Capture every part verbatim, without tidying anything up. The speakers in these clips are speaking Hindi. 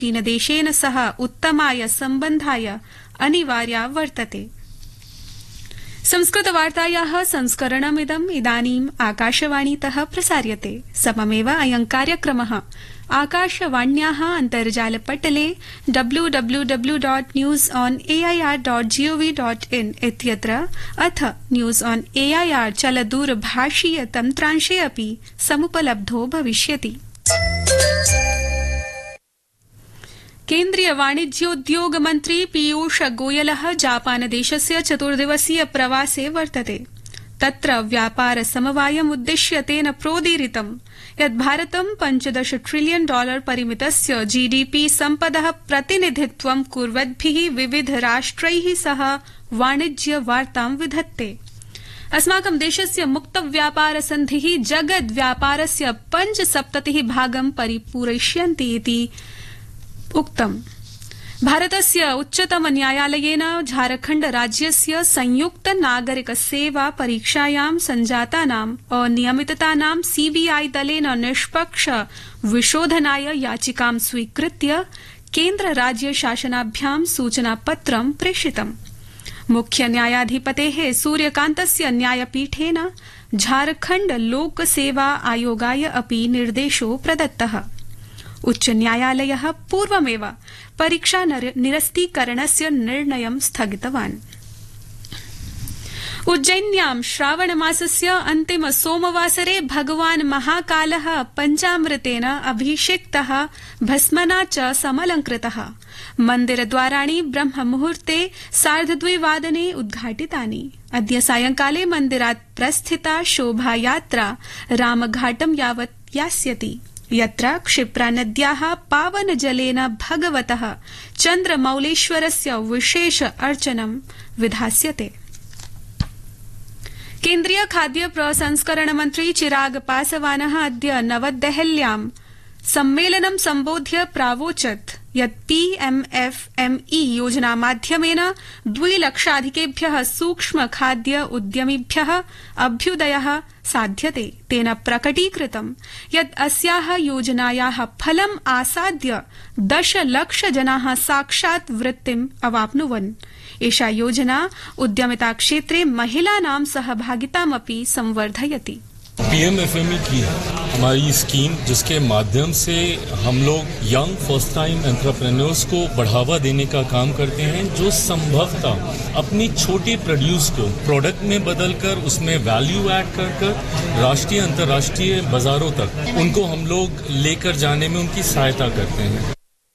चीनदेशेन सह उत्तमाय सम्बन्धाय अनिवार्या वर्तते। संस्कृतवार्तायाः संस्करणमिदम् इदानीम् आकाशवाणीतः प्रसार्यते। सममेव अयं कार्यक्रमः आकाशवाण्याः अन्तर्जालपटले W W W dot news on A I R dot G O V dot in इत्यत्र अथ news on A I R चलदूरभाषीय तन्त्रांशे अपि समुपलब्धो भविष्यति। केन्द्रीय वाणिज्योद्योग मन्त्री पीयूष गोयलः जापानदेशस्य चतुर्दिवसीय प्रवासे वर्तते। तत्र व्यापार समवायमुद्दिश्य तेन प्रोदीरितं यत् भारतं पञ्चदश ट्रिलियन डॉलर परिमितस्य जीडीपी सम्पदः प्रतिनिधित्वं कुर्वद्भिः विविध राष्ट्रैः सह वाणिज्य वार्तां विधत्ते। अस्माकं देशस्य मुक्त व्यापार सन्धिः जगद् व्यापारस्य पञ्चसप्ततिः भागं परिपूरयिष्यन्ति इति उक्तम्। भारतस्य उच्चतम न्यायालयेन झारखण्ड राज्यस्य संयुक्त नागरिक सेवा परीक्षायां सञ्जातानाम् अनियमिततानां सीबीआई दलेन निष्पक्ष विशोधनाय याचिकां स्वीकृत्य केन्द्र राज्य शासनाभ्यां सूचनापत्रं प्रेषितम्। मुख्य न्यायाधिपतेः सूर्यकान्तस्य न्यायपीठेन झारखण्ड लोक सेवा आयोगाय अपि निर्देशो प्रदत्तः। उच्च न्यायालयः पूर्वमेव परीक्षा निरस्तीकरणस्य निर्णयं स्थगितवान्। उज्जैन्यां श्रावणमासस्य अन्तिम सोमवासरे भगवान् महाकालः पञ्चामृतेन अभिषिक्तः भस्मना च समलंकृतः। मन्दिरद्वाराणि ब्रह्ममुहूर्ते सार्धद्विवादने उद्घाटितानि। अद्य सायंकाले मन्दिरात् प्रस्थिता शोभायात्रा रामघाटं यावत् यास्यति, यत्र क्षिप्रानद्याः पावनजलेन भगवतः चन्द्रमौलेश्वरस्य विशेष अर्चनं विधास्यते। केन्द्रीय खाद्य प्रसंस्करण मन्त्री चिराग पासवानः अद्य नवदेहल्यां सम्मेलनं सम्बोध्य प्रावोचत् यत् पीएमएफएमई योजना माध्यमेन द्विलक्षाधिकेभ्यः सूक्ष्म खाद्य उद्यमिभ्यः अभ्युदयः साध्यते। तेन प्रकटीकृतं यत् अस्याः योजनायाः फलम् आसाद्य दशलक्षजनाः साक्षात् वृत्तिम् अवाप्नुवन्। एषा योजना उद्यमिता क्षेत्रे महिलानां सहभागितामपि संवर्धयति। पीएमएफएमई की हमारी स्कीम, जिसके माध्यम से हम लोग यंग फर्स्ट टाइम एंटरप्रेन्योर्स को बढ़ावा देने का काम करते हैं, जो संभवतः अपनी छोटे प्रोड्यूस को प्रोडक्ट में बदलकर उसमें वैल्यू ऐड कर कर राष्ट्रीय अंतर्राष्ट्रीय बाजारों तक उनको हम लोग लेकर जाने में उनकी सहायता करते हैं।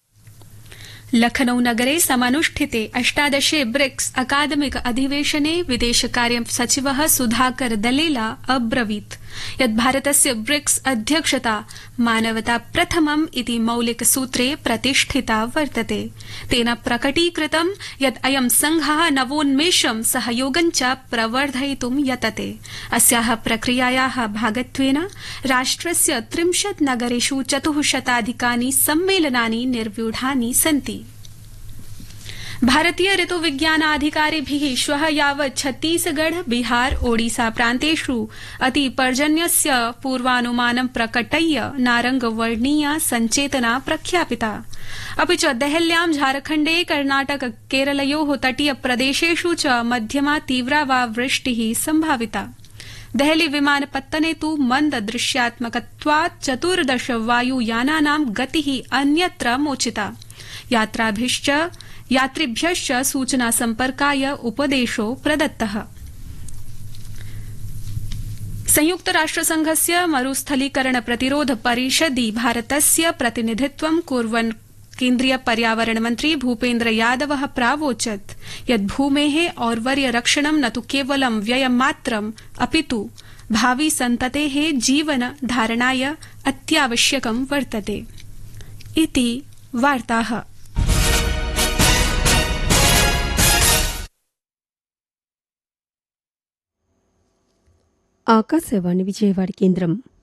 लखनऊ नगरे समानुष्ठिते अष्टादशे ब्रिक्स अकादमिक अधिवेशने विदेशकार्य सचिवः सुधाकर दलेला अब्रवीत् यत् भारतस्य ब्रिक्स अध्यक्षता मानवता प्रथमम् इति मौलिक सूत्रे प्रतिष्ठिता वर्तते। तेन प्रकटीकृतं यत् अयं संघः नवोन्मेषं सहयोगं च प्रवर्धयितुं यतते। अस्याः प्रक्रियायाः भागत्वेन राष्ट्रस्य त्रिंशत् नगरेषु चतुःशताधिकानि सम्मेलनानि निर्व्यूढानि सन्ति। भारतीय ऋतुविज्ञानाधिकारिभिः श्वः यावत् छत्तीसगढ़, बिहार, ओडिसा प्रान्तेषु अतिपर्जन्यस्य पूर्वानुमानं प्रकटय्य नारंगवर्णीया सञ्चेतना प्रख्यापिता। अपि च देहल्यां झारखण्डे कर्णाटक केरलयोः तटीय प्रदेशेषु च मध्यमा तीव्रा वा वृष्टिः संभाविता। देहली विमानपत्तने तु मन्द दृश्यात्मकत्वात् चतुर्दश वायुयानानां गतिः अन्यत्र मोचिता। यात्राभिश्च यात्रिभ्यश्च सूचना संपर्काय उपदेशो प्रदत्तः। संयुक्त राष्ट्रसंघस्य मरुस्थलीकरण प्रतिरोध परिषदि भारतस्य प्रतिनिधित्वं कुर्वन् केन्द्रीय पर्यावरण मन्त्री भूपेन्द्र यादवः प्रावोचत् यत् भूमेः और्वर्य रक्षणं न तु केवलं व्ययमात्रम् अपितु भावी सन्ततेः जीवन धारणाय अत्यावश्यकं वर्तते। इति वार्ताः। ఆకాశవాణి విజయవాడ కేంద్రం